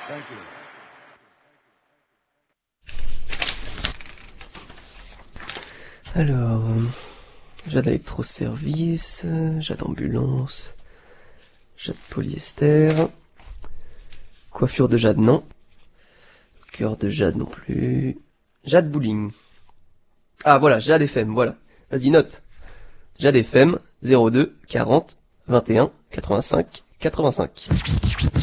Alors, Jade électroservice, Jade ambulance, Jade polyester, coiffure de Jade non, cœur de Jade non plus, Jade bowling. Ah voilà, Jade FM, voilà. Vas-y, note. Jade FM 02 40 21 85 85.